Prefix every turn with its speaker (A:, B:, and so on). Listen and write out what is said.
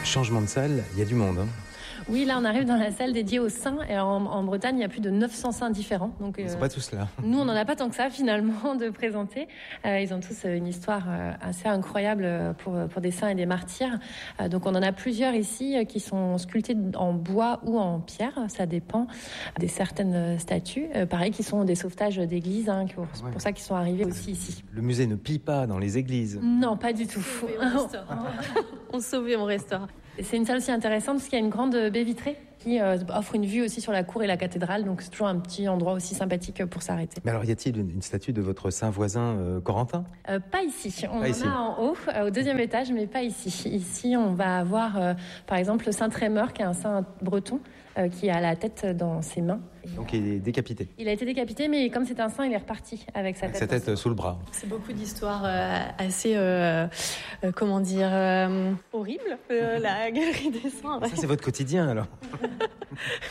A: Changement de salle, il y a du monde.
B: Oui, là, on arrive dans la salle dédiée aux saints. Et en Bretagne, il y a plus de 900 saints différents. Donc,
A: Ils ne sont pas tous là.
B: Nous, on n'en a pas tant que ça, finalement, de présenter. Ils ont tous une histoire assez incroyable pour des saints et des martyrs. Donc, on en a plusieurs ici qui sont sculptés en bois ou en pierre. Ça dépend des certaines statues. Pareil, qui sont des sauvetages d'églises. C'est pour ça qu'ils sont arrivés aussi ici.
A: Le musée ne pille pas dans les églises.
B: Non, pas du tout.
C: On sauve et on restaure.
B: C'est une salle aussi intéressante parce qu'il y a une grande baie vitrée qui offre une vue aussi sur la cour et la cathédrale. Donc c'est toujours un petit endroit aussi sympathique pour s'arrêter.
A: Mais alors, y a-t-il une statue de votre saint voisin Corentin ?
B: Pas ici. On en a en haut, au deuxième étage, mais pas ici. Ici, on va avoir, par exemple, le saint Trémor, qui est un saint breton, qui a la tête dans ses mains.
A: Donc il est décapité.
B: Il a été décapité, mais comme c'est un saint, il est reparti avec sa tête.
A: Sous le bras.
C: C'est beaucoup d'histoires assez, horribles, la galerie des saints. Ouais.
A: Ça, c'est votre quotidien, alors.